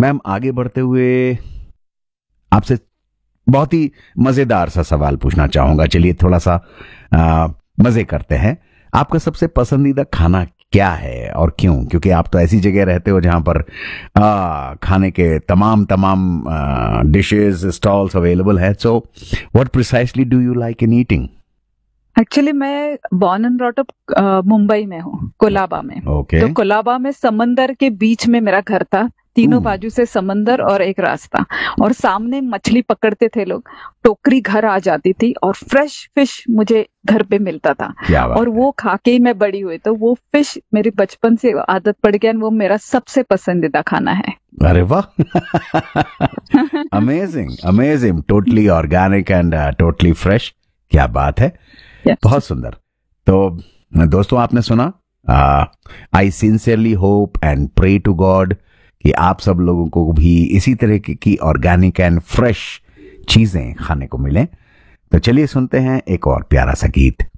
Ma'am, आगे बढ़ते हुए आपसे बहुत ही मजेदार सा सवाल पूछना चाहूंगा। चलिए थोड़ा सा मजे करते हैं। आपका सबसे पसंदीदा खाना क्या है और क्यों? क्योंकि आप तो ऐसी जगह रहते हो जहां पर खाने के तमाम तमाम डिशेस स्टॉल्स अवेलेबल है। So what precisely do you like in eating? Actually मैं born and brought up Mumbai में हूँ, कोलाबा में। ओके। तो कोलाबा में समंदर के बीच में मेरा घर था। तीनों Ooh. बाजू से समंदर और एक रास्ता, और सामने मछली पकड़ते थे लोग। टोकरी घर आ जाती थी और फ्रेश फिश मुझे घर पे मिलता था। क्या बात और है। वो खा के ही मैं बड़ी हुई, तो वो फिश मेरी बचपन से आदत पड़ गया। वो मेरा सबसे पसंदीदा खाना है। अरे वाह amazing amazing, totally organic and totally fresh. क्या बात है। Yes. बहुत सुंदर। तो दोस्तों, आपने सुना, I sincerely hope and pray to God कि आप सब लोगों को भी इसी तरह की ऑर्गेनिक एंड फ्रेश चीजें खाने को मिलें। तो चलिए सुनते हैं एक और प्यारा सा गीत।